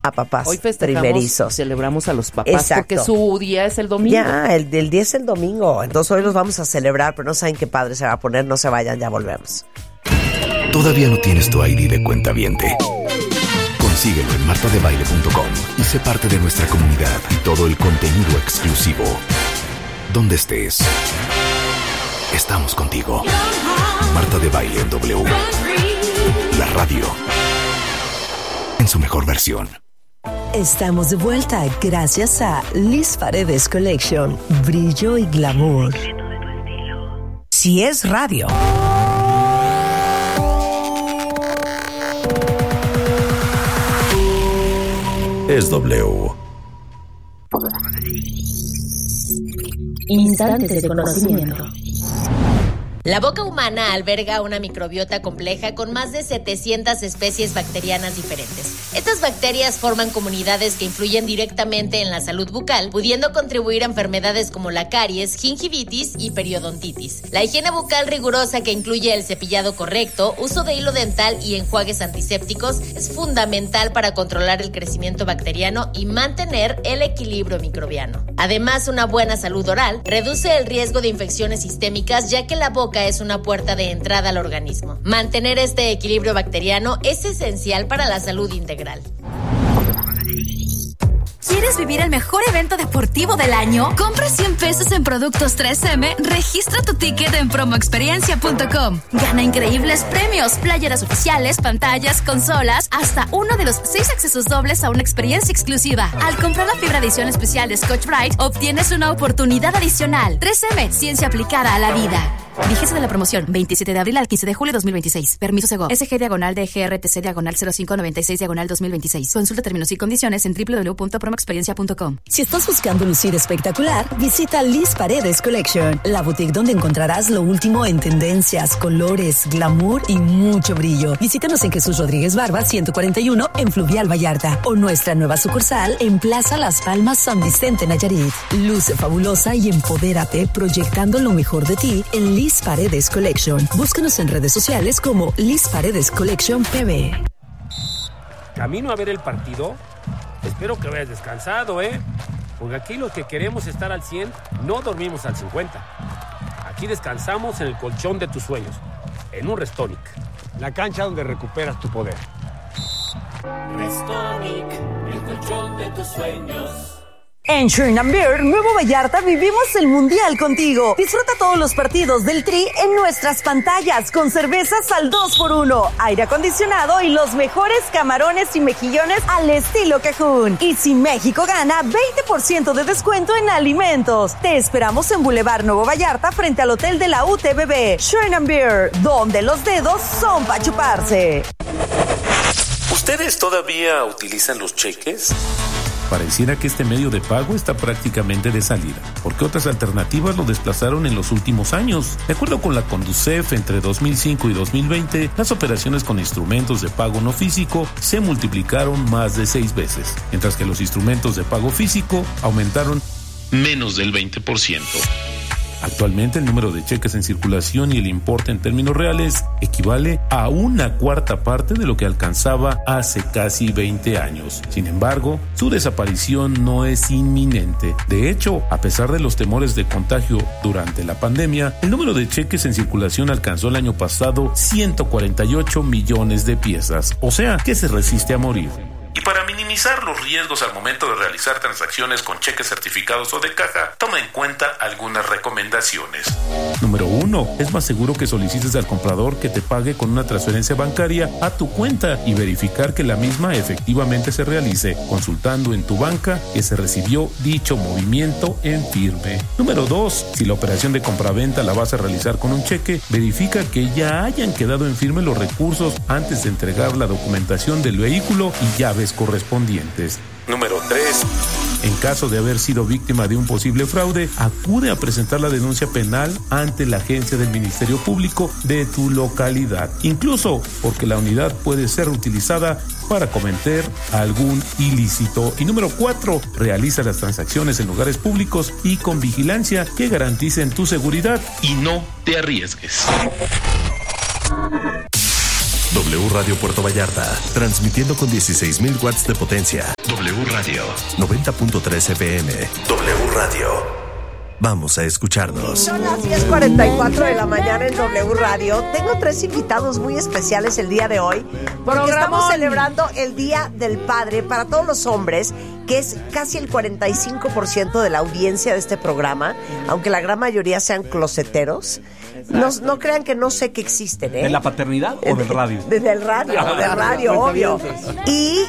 a papás Hoy festejamos, primerizos. Celebramos a los papás. Exacto. Porque su día es el domingo. Ya, el del día es el domingo. Entonces hoy los vamos a celebrar, pero no saben qué padre se va a poner. No se vayan, ya volvemos. ¿Todavía no tienes tu ID de cuentaviente? Consíguelo en martadebaile.com y sé parte de nuestra comunidad y todo el contenido exclusivo. Donde estés, estamos contigo. Marta de Baile en W. La radio en su mejor versión. Estamos de vuelta gracias a Liz Paredes Collection. Brillo y glamour. Si es radio. Es W. Instantes de conocimiento. La boca humana alberga una microbiota compleja con más de 700 especies bacterianas diferentes. Estas bacterias forman comunidades que influyen directamente en la salud bucal, pudiendo contribuir a enfermedades como la caries, gingivitis y periodontitis. La higiene bucal rigurosa, que incluye el cepillado correcto, uso de hilo dental y enjuagues antisépticos, es fundamental para controlar el crecimiento bacteriano y mantener el equilibrio microbiano. Además, una buena salud oral reduce el riesgo de infecciones sistémicas, ya que la boca es una puerta de entrada al organismo. Mantener este equilibrio bacteriano es esencial para la salud integral. ¿Quieres vivir el mejor evento deportivo del año? Compra 100 pesos en productos 3M, registra tu ticket en promoexperiencia.com. Gana increíbles premios, playeras oficiales, pantallas, consolas, hasta uno de los 6 accesos dobles a una experiencia exclusiva. Al comprar la fibra edición especial de Scotch-Brite, obtienes una oportunidad adicional. 3M, ciencia aplicada a la vida. Vigencia de la promoción, 27 de abril al 15 de julio 2026. Permiso Segov. SG/DGRTC/0596/2026. Consulta términos y condiciones en www.promoexperiencia.com. Si estás buscando lucir espectacular, visita Liz Paredes Collection, la boutique donde encontrarás lo último en tendencias, colores, glamour y mucho brillo. Visítanos en Jesús Rodríguez Barba 141 en Fluvial Vallarta o nuestra nueva sucursal en Plaza Las Palmas San Vicente Nayarit. Luce fabulosa y empodérate proyectando lo mejor de ti en Liz Paredes Collection. Búscanos en redes sociales como Liz Paredes Collection PB. Camino a ver el partido. Espero que vayas descansado, porque aquí los que queremos estar al 100 no dormimos al 50. Aquí descansamos en el colchón de tus sueños, en un Restonic, la cancha donde recuperas tu poder. Restonic, el colchón de tus sueños. En Sherman Beer, Nuevo Vallarta, vivimos el Mundial contigo. Disfruta todos los partidos del Tri en nuestras pantallas con cervezas al 2x1, aire acondicionado y los mejores camarones y mejillones al estilo Cajún. Y si México gana, 20% de descuento en alimentos. Te esperamos en Boulevard Nuevo Vallarta frente al Hotel de la UTBB. Sherman Beer, donde los dedos son para chuparse. ¿Ustedes todavía utilizan los cheques? Pareciera que este medio de pago está prácticamente de salida, porque otras alternativas lo desplazaron en los últimos años. De acuerdo con la Conducef, entre 2005 y 2020, las operaciones con instrumentos de pago no físico se multiplicaron más de 6 veces, mientras que los instrumentos de pago físico aumentaron menos del 20%. Actualmente el número de cheques en circulación y el importe en términos reales equivale a 1/4 parte de lo que alcanzaba hace casi 20 años. Sin embargo, su desaparición no es inminente. De hecho, a pesar de los temores de contagio durante la pandemia, el número de cheques en circulación alcanzó el año pasado 148 millones de piezas, o sea, que se resiste a morir. Y para minimizar los riesgos al momento de realizar transacciones con cheques certificados o de caja, toma en cuenta algunas recomendaciones. Número 1. Es más seguro que solicites al comprador que te pague con una transferencia bancaria a tu cuenta y verificar que la misma efectivamente se realice, consultando en tu banca que se recibió dicho movimiento en firme. Número 2. Si la operación de compraventa la vas a realizar con un cheque, verifica que ya hayan quedado en firme los recursos antes de entregar la documentación del vehículo y llaves correspondientes. Número 3. En caso de haber sido víctima de un posible fraude, acude a presentar la denuncia penal ante la agencia del Ministerio Público de tu localidad, incluso porque la unidad puede ser utilizada para cometer algún ilícito. Y número 4, realiza las transacciones en lugares públicos y con vigilancia que garanticen tu seguridad y no te arriesgues. W Radio Puerto Vallarta, transmitiendo con 16,000 watts de potencia. W Radio, 90.3 FM. W Radio. Vamos a escucharnos. Son las 10:44 de la mañana en W Radio. Tengo 3 invitados muy especiales el día de hoy, porque estamos celebrando el Día del Padre para todos los hombres, que es casi el 45% de la audiencia de este programa, aunque la gran mayoría sean closeteros. No crean que no sé que existen, ¿eh? ¿De la paternidad o del radio? Del radio, obvio. Y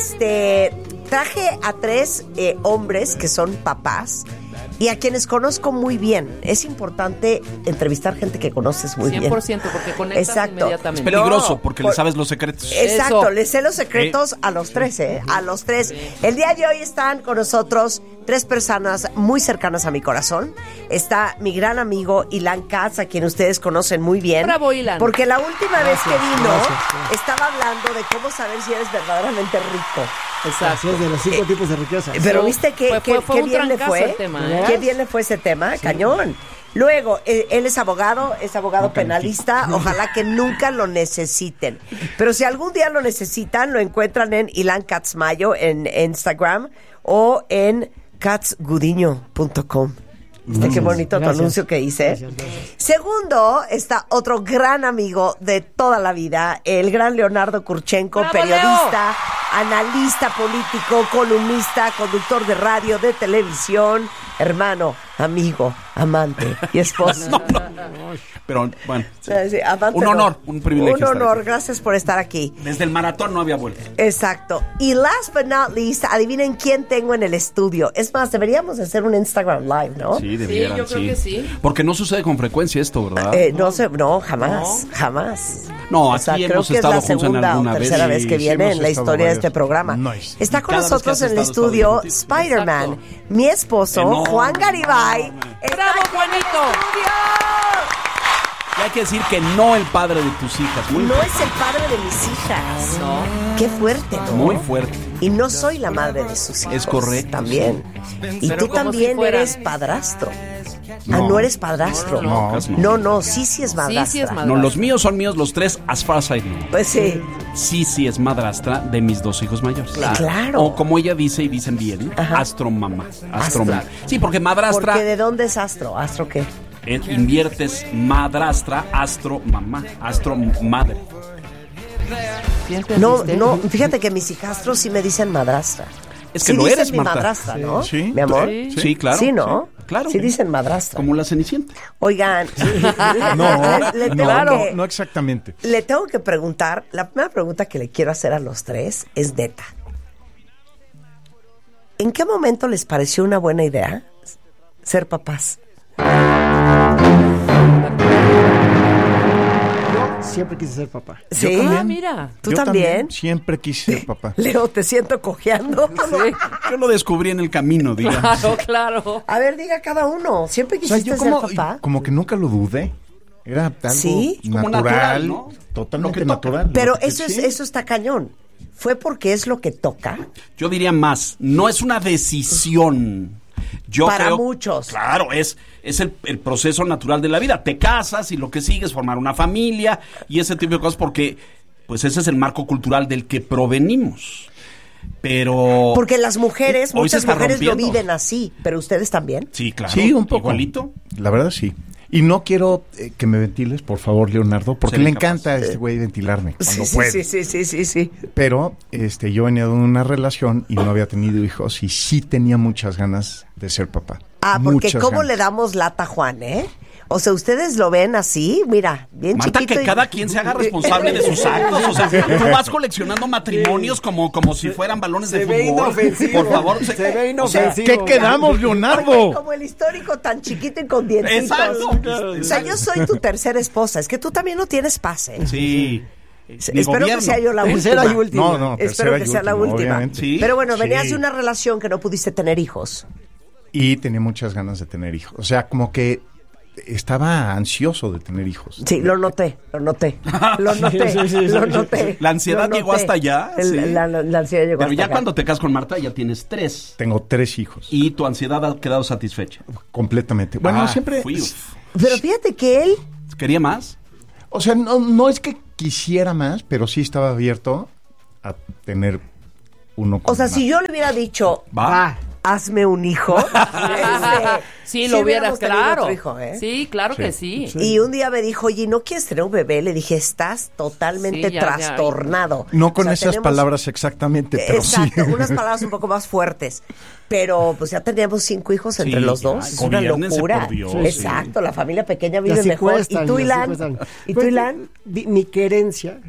traje a 3 hombres que son papás y a quienes conozco muy bien. Es importante entrevistar gente que conoces muy 100%, bien. Porque conectas inmediatamente. Es peligroso porque le sabes los secretos. Exacto, Eso. les sé los secretos a los 3, a los 3. El día de hoy están con nosotros 3 personas muy cercanas a mi corazón. Está mi gran amigo Ilan Katz, a quien ustedes conocen muy bien. Bravo, Ilan. Porque la última vez que vino, estaba hablando de cómo saber si eres verdaderamente rico. Exacto. Así es, de los 5 tipos de riqueza. Pero viste que qué bien le fue. Qué bien le fue ese tema, sí. Cañón. Luego, él es abogado penalista. Ojalá que nunca lo necesiten. Pero si algún día lo necesitan, lo encuentran en Ilan Katz Mayo en Instagram o en katzgudiño.com. Qué bonito tu anuncio que hice. Gracias. Segundo, está otro gran amigo de toda la vida, el gran Leonardo Kurchenko, periodista, analista político, columnista, conductor de radio, de televisión, hermano, amigo, amante y esposo. No. Pero bueno, sí. Amante, un honor, un privilegio. Un honor, gracias por estar aquí. Desde el maratón no había vuelta. Exacto. Y last but not least, adivinen quién tengo en el estudio. Es más, deberíamos hacer un Instagram Live, ¿no? Sí, debieran, yo creo que sí. Porque no sucede con frecuencia esto, ¿verdad? No, jamás. No, aquí creo que es la segunda o tercera vez que viene en la historia de este programa. Nice. Está con nosotros en el estudio Spider-Man, mi esposo, Juan Garibay. ¡Bravo, Juanito! Y hay que decir que no el padre de tus hijas. No es el padre de mis hijas. No. Qué fuerte, ¿no? Muy fuerte. Y no soy la madre de sus hijos. Es correcto. También. Y tú también eres padrastro. No eres padrastro. No, sí es madrastra. No, los míos son míos los 3, as far as I know. Pues sí. Sí es madrastra de mis 2 hijos mayores. Claro. O como ella dice y dicen bien, astromamá. Astromamá. Sí, porque madrastra. Porque ¿de dónde es astro? ¿Astro qué? Inviertes madrastra, astro mamá, astro madre. No, fíjate que mis hijastros sí me dicen madrastra. Es que sí lo eres, mi Marta. Madrastra, ¿no? Sí. ¿Mi amor? Sí, claro. Sí, ¿no? Sí, claro. Sí dicen madrastra. Como la Cenicienta. Oigan. No exactamente. Le tengo que preguntar, la primera pregunta que le quiero hacer a los 3 es neta. ¿En qué momento les pareció una buena idea ser papás? Siempre quise ser papá. ¿Sí? Yo también. Mira. ¿Tú también? Siempre quise ser papá. Leo, te siento cojeando. Sí. Yo lo descubrí en el camino, digamos. Claro. A ver, diga cada uno. ¿Siempre quisiste ser papá? Como que nunca lo dudé. Era algo ¿sí? natural, ¿no? Totalmente natural. Pero eso está cañón. ¿Fue porque es lo que toca? Yo diría más, no es una decisión. Para creo, muchos. Claro, es el proceso natural de la vida. Te casas y lo que sigue es formar una familia y ese tipo de cosas porque pues ese es el marco cultural del que provenimos. Pero porque las mujeres, muchas mujeres lo viven así, pero ustedes también. Sí, claro. Sí, un poco. Igualito. La verdad sí. Y no quiero que me ventiles, por favor, Leonardo, porque le encanta a este güey ventilarme cuando puede. Sí. Pero yo venía de una relación y no había tenido hijos y sí tenía muchas ganas de ser papá. Porque ¿cómo le damos lata a Juan, O sea, ustedes lo ven así, mira, bien Marta, chiquito. que cada quien se haga responsable de sus actos. O sea, tú vas coleccionando matrimonios como si fueran balones de fútbol. Por favor, se ve inofensivo. ¿Qué quedamos, Leonardo? Como el histórico tan chiquito y con dientitos. Exacto. O sea, yo soy tu tercera esposa. Es que tú también no tienes pase. Sí. Espero que sea yo la última. Tercera y última. No, espero que sea la última. Sí. Pero bueno, venías de una relación que no pudiste tener hijos. Y tenía muchas ganas de tener hijos. O sea, como que estaba ansioso de tener hijos. Sí, lo noté. La ansiedad llegó hasta allá. La ansiedad llegó Pero hasta ya acá. cuando te casas con Marta ya tienes 3. Tengo 3 hijos. Y tu ansiedad ha quedado satisfecha. Completamente. Bueno, siempre... Pero fíjate que él... ¿Quería más? O sea, no es que quisiera más, pero sí estaba abierto a tener uno con O sea, más. si yo le hubiera dicho, hazme un hijo. Sí, lo hubieras, hubiéramos tenido claro. otro hijo, ¿eh? Sí, claro que sí. Y un día me dijo, oye, ¿no quieres tener un bebé? Le dije, estás totalmente Sí, ya, trastornado. No con O sea, esas tenemos- palabras exactamente, pero Exacto, sí. unas palabras un poco más fuertes. Pero pues ya teníamos 5 hijos entre los dos. ay, Es una gobiérnense, locura. por Dios, Exacto, la familia pequeña vive Así mejor. cuestan, ¿Y tú, así Ilan? cuestan. ¿Y tú, Pues, Ilan? Mi querencia,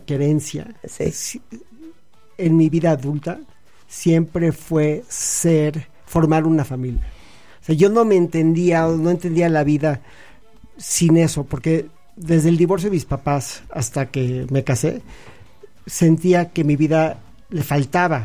en mi vida adulta, siempre fue formar una familia. O sea, yo no entendía la vida sin eso, porque desde el divorcio de mis papás hasta que me casé, sentía que mi vida le faltaba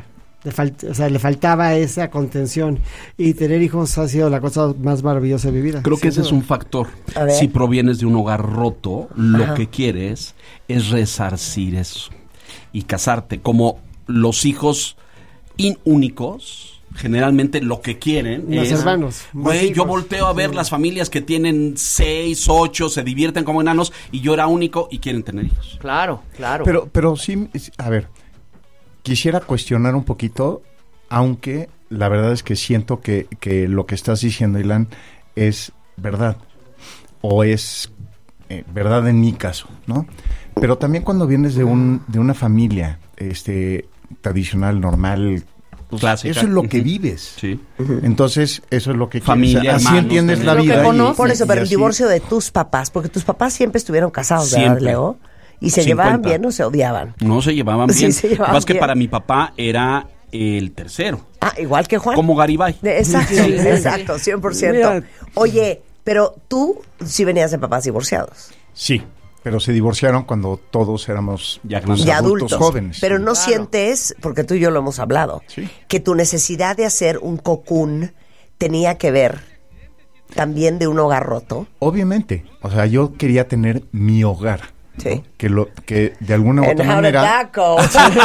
esa contención, y tener hijos ha sido la cosa más maravillosa de mi vida. Creo que ese es un factor. Si provienes de un hogar roto, lo que quieres es resarcir eso y casarte. Como los hijos únicos, generalmente lo que quieren Los es... hermanos. Güey, yo volteo a ver las familias que tienen 6, 8, se divierten como enanos, y yo era único y quieren tener hijos. Claro. Pero sí, a ver, quisiera cuestionar un poquito, aunque la verdad es que siento que lo que estás diciendo, Ilan, es verdad, o es verdad en mi caso, ¿no? Pero también cuando vienes de una familia tradicional, normal, pues, clásica, eso es lo que vives. Sí. Entonces, eso es lo que familia, quieres. Así hermanos, entiendes la lo que vida. conoces. Por eso, pero el así- divorcio de tus papás, porque tus papás siempre estuvieron casados, ¿verdad, Siempre. Leo? ¿Y se 50. llevaban bien o se odiaban? No se llevaban Sí, bien. se Lo que llevaban pasa es que bien. para mi papá era el tercero, Ah, igual que Juan. como Garibay. Exacto, Sí. exacto, 100%. Mira. Oye, pero tú sí venías de papás divorciados. Sí, pero se divorciaron cuando todos éramos Ya grandes. De adultos adultos. jóvenes. Pero no Claro. sientes, porque tú y yo lo hemos hablado, Sí. que tu necesidad de hacer un cocoon tenía que ver también de un hogar roto. Obviamente, o sea, yo quería tener mi hogar. Sí. Que de alguna u And otra how manera, did that go?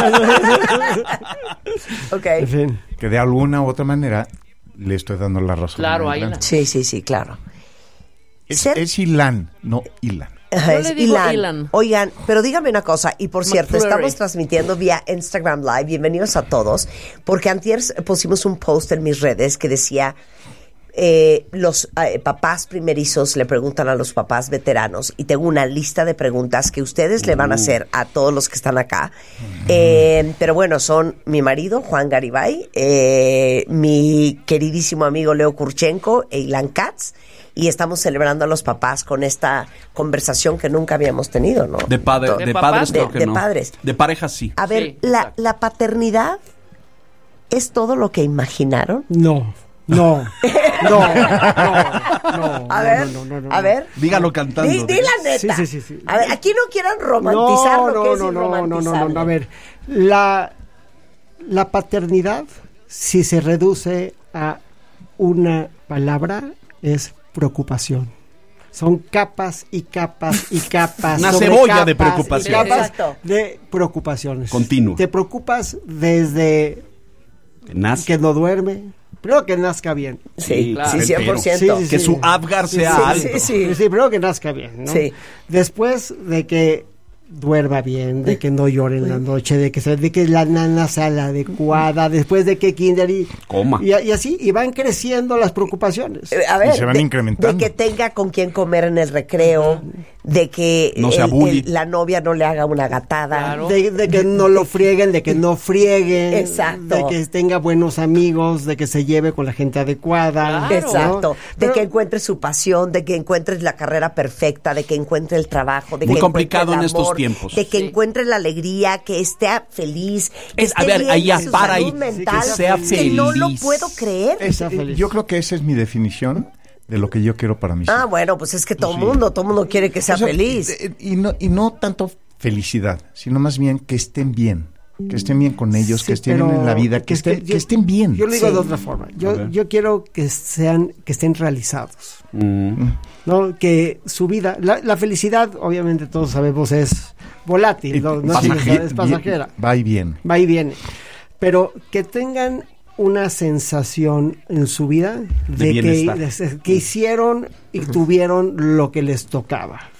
Ok. En fin. que de alguna u otra manera le estoy dando la razón. Claro, a ahí Ilan. Sí, claro. Es Ilan, no Ilan. Ajá, Yo es le digo Ilan. Ilan. Oigan, pero dígame una cosa, y por cierto, McFlurry. estamos transmitiendo vía Instagram Live, bienvenidos a todos, porque antier pusimos un post en mis redes que decía, los papás primerizos le preguntan a los papás veteranos, y tengo una lista de preguntas que ustedes le van a hacer a todos los que están acá, pero bueno, son mi marido, Juan Garibay, mi queridísimo amigo Leo Kurchenko e Ilan Katz, y estamos celebrando a los papás con esta conversación que nunca habíamos tenido, ¿no? De padres creo que de no. padres. De parejas sí. A ver, Sí, la exacto. paternidad es todo lo que imaginaron. No. A ver. Dígalo cantando. Di la neta. Sí. A ver, aquí no quieran romantizar lo que es irromantizable. No. A ver, la paternidad, si se reduce a una palabra, es preocupación. Son capas y capas y capas. Una sobre cebolla capas de y preocupación. capas Exacto. de preocupaciones. Continuo. Te preocupas desde Nace. que no duerme. Primero que nazca bien. Sí, claro. sí, 100%. Sí, Que su Apgar sea alto. Sí. Primero que nazca bien, ¿no? Sí. Después de que duerma bien, de que no llore en la noche, de que la nana sea la adecuada, después de que kinder Coma. y así, y van creciendo las preocupaciones. A ver, Y se van incrementando. de que tenga con quien comer en el recreo, de que No sea bully. la novia no le haga una gatada. Claro. De que no lo frieguen, de que no frieguen, Exacto. de que tenga buenos amigos, de que se lleve con la gente adecuada. Claro. Exacto, ¿no? de Pero- que encuentres su pasión, de que encuentres la carrera perfecta, de que encuentre el trabajo, de Muy que complicado encuentre el en estos amor, tiempos. de que Sí. encuentre la alegría, que esté feliz, que A esté ver, bien ahí ya, en su para salud ahí. mental, Que sea que no lo feliz. puedo creer. Sea feliz. Yo creo que esa es mi definición de lo que yo quiero para mis Ah, hijos. bueno, pues es que todo Sí. mundo quiere que sea O sea, feliz. y no tanto felicidad, sino más bien que estén bien. Que estén bien con ellos, Sí, que estén pero en la vida, que estén bien. Yo lo digo Sí. de otra forma. A ver. Yo quiero que estén realizados. Mm. ¿No? Que su vida, la felicidad, obviamente todos sabemos, es volátil, no es pasajera, Va y viene. va y viene. Pero que tengan una sensación en su vida De de bienestar. que hicieron y tuvieron lo que les tocaba.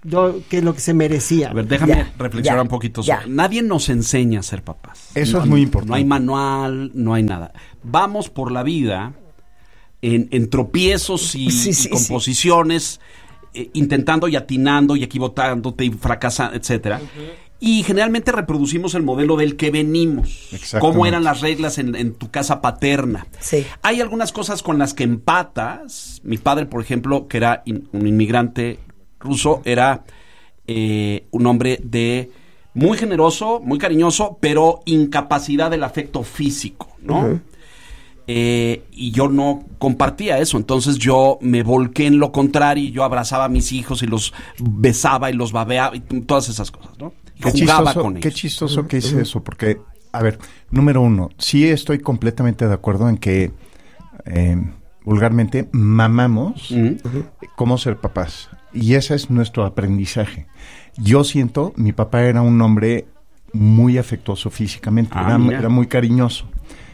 que lo que se merecía. A ver, déjame reflexionar un poquito. Nadie nos enseña a ser papás. Eso es muy importante. No hay manual, no hay nada. Vamos por la vida en tropiezos y composiciones, intentando y atinando y equivocándote y fracasando, etcétera. Y generalmente reproducimos el modelo del que venimos. Cómo eran las reglas en tu casa paterna. Sí. Hay algunas cosas con las que empatas. Mi padre, por ejemplo, que era un inmigrante ruso, era un hombre muy generoso, muy cariñoso, pero incapacidad del afecto físico, ¿no? Y yo no compartía eso, entonces yo me volqué en lo contrario, y yo abrazaba a mis hijos y los besaba y los babeaba y todas esas cosas, ¿no? Y jugaba con ellos. Qué chistoso que hice eso, porque, a ver, número uno, sí estoy completamente de acuerdo en que vulgarmente mamamos cómo ser papás, y ese es nuestro aprendizaje. Yo siento, mi papá era un hombre muy afectuoso físicamente, era muy cariñoso,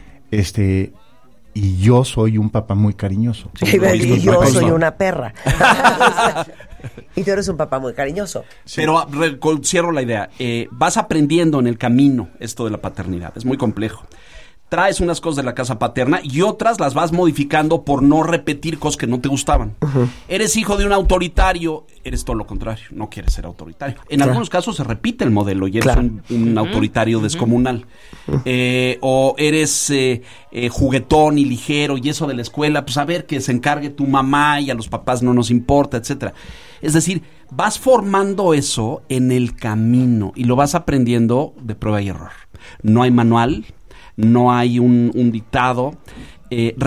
y yo soy un papá muy cariñoso. Y yo soy una perra. Y tú eres un papá muy cariñoso. Sí. Pero cierro la idea. Vas aprendiendo en el camino esto de la paternidad. Es muy complejo. Traes unas cosas de la casa paterna y otras las vas modificando por no repetir cosas que no te gustaban. Eres hijo de un autoritario, eres todo lo contrario, no quieres ser autoritario. En algunos casos se repite el modelo y eres un autoritario descomunal. O eres juguetón y ligero, y eso de la escuela, pues a ver, que se encargue tu mamá y a los papás no nos importa, etcétera. Es decir, vas formando eso en el camino y lo vas aprendiendo de prueba y error. No hay manual, no hay un dictado.